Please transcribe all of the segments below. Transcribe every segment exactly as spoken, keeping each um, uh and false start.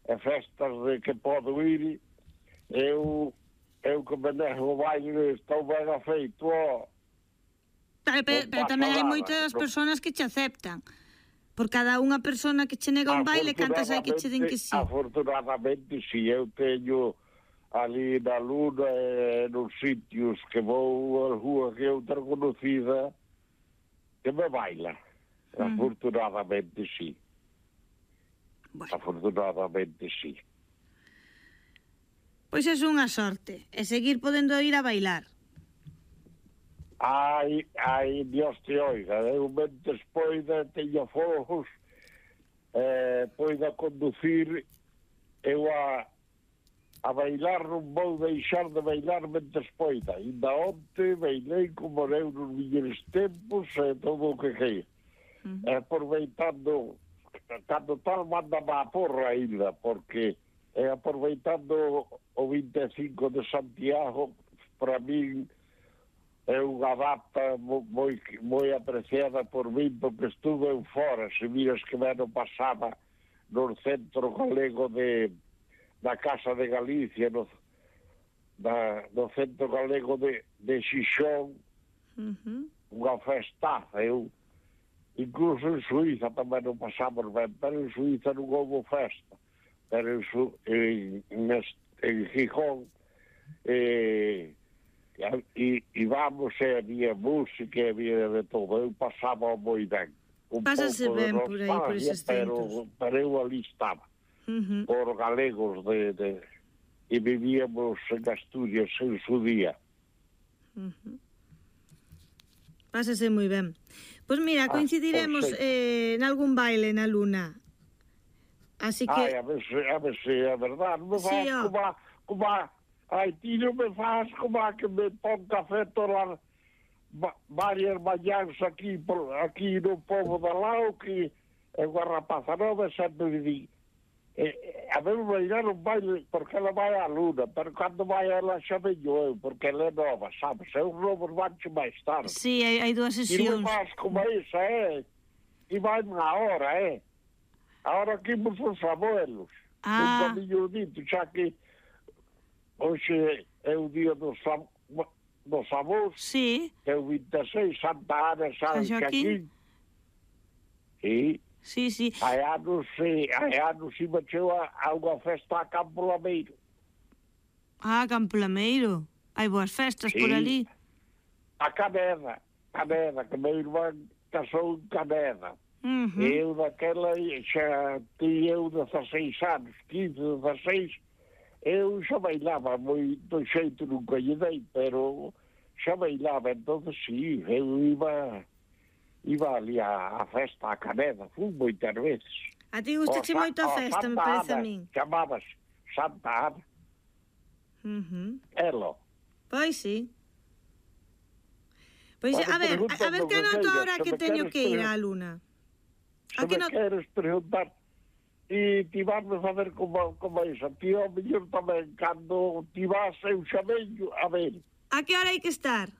e festas de que podo ir, eu, eu que me nego o baile estou ben afeito, ó. Pero, pero, pero tamén hai moitas persoas que che aceptan. Por cada unha persona que che nega un baile, cantas hai que che den que sí. Afortunadamente, si eu teño ali na Luna e nos sitios que vou a rúa que outra conocida que me baila. Mm. Afortunadamente, sí. Bueno. Afortunadamente, sí. Pois é unha sorte. E seguir podendo ir a bailar. Ai, ai, Dios te oiga, eu mentes poida, teño fogos, eh, poida conducir, eu a, a bailar non vou deixar de bailar mentes poida. Ainda onte bailei como eu nos millores tempos e todo o que queira. Uh-huh. E aproveitando, cando tal manda má porra ainda, porque é aproveitando o vinte e cinco de Santiago, para min é unha data moi, moi apreciada por mí, porque estuve en fora, se miras que me ano pasaba no centro galego de da Casa de Galicia, no, da, no centro galego de, de Xixón, uh-huh. Unha festaza, eu incluso en Suiza tamén non pasamos ben, pero en Suiza non houve festa, pero en, en, en, en Gijón eh, e, e vamos, e había música, e había de todo, eu pasaba moi ben, un pásase pouco ben de por aí, por eses pero, pero eu ali estaba, uh-huh. Por galegos de, de, e vivíamos en Asturias en su día. Uh-huh. Pásase moi ben. Pois mira, coincidiremos ah, eh, en algún baile na Luna. Así que... Ai, a ver se, a ver se é verdade, me faz sí, como a, como a... Ai, ti non me faz como a que me pon café todas as varias mañáns aquí, por, aquí no povo da Lao, que é unha rapaza nova, sempre me di, eh, a ver bailar un baile, porque ela vai á Luna, pero cando vai ela xa veño eu, porque ela é nova, sabes? É un novo vancho máis tarde. Sí, hai, hai dúas sesións. E non faz como esa, é, e vai unha hora, é. Ahora que imos os abuelos, ah. Un camiño dito, xa que hoxe é o día dos, dos avós, sí. É o vinte e seis, Santa Ana, San Joaquín. Sí. Sí, sí. Hai anos, eh, hai anos iba cheo a, a unha festa a Campo Lameiro. Ah, Campo Lameiro. Hai boas festas sí. Por ali. A Caneda, Caneda, que meu irmán casou en Caneda. Uh-huh. Eu daquela xa tinha eu dezaseis anos, quince, dezaseis, eu xa bailaba moito xeito, nunca lle dei, pero xa bailaba, entonces sí, eu iba iba ali a, a festa a Caneda, fui moitas veces. A ti gustache moito a festa, me parece a min. Chamabas Santa Ana. Uh-huh. Elo. Pois sí. Pois, bueno, a ver, a, a ver que anoto ahora que teño que ir á Luna. Se me no... queres preguntar e ti vas a fazer como, como esa, ti ao mellor tamén, cando ti vas eu xa veño, a ver. A que hora hai que estar?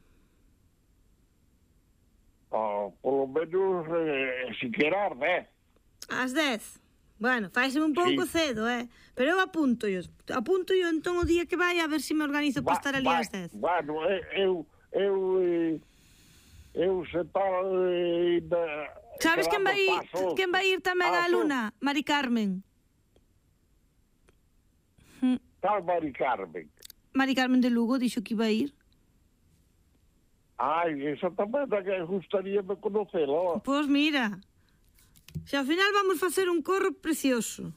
Oh, polo menos, eh, si querar, dez. Ás dez? Bueno, faise un pouco sí. Cedo, eh? Pero eu apunto yo, apunto yo entón o día que vai a ver se si me organizo para estar ali va, ás dez. Bueno, eu, eu, eu se tal... Eh, da, sabes quen vai ir, quen vai ir tamén á Luna? Mari Carmen. Tal Mari Carmen? Mari Carmen de Lugo dixo que iba a ir. Ai, esa tamén da que gustaría me conocelo. Pois mira, xa ao final vamos facer un corro precioso.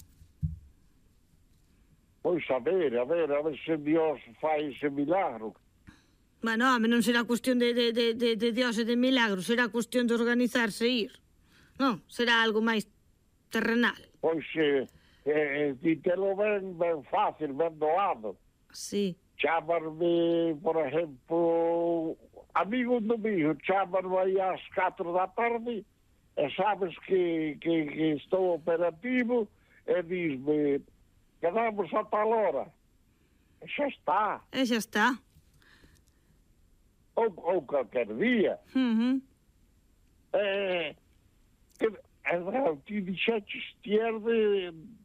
Pois a ver, a ver, a ver se Dios fai ese milagro. Bueno, home, non será cuestión de, de, de, de, de Dios e de milagro, será cuestión de organizarse e ir. Non, será algo máis terrenal. Pois, eh, eh, ditelo ben, ben fácil, ben doado. Sí. Chámarme, por exemplo, amigo do mío, chámarme aí ás catro da tarde, e sabes que, que, que estou operativo, e disme, quedamos a tal hora. E xa está. E xa está. Ou, ou calquer día. Uh-huh. Eh, que, ti dixeches tier de,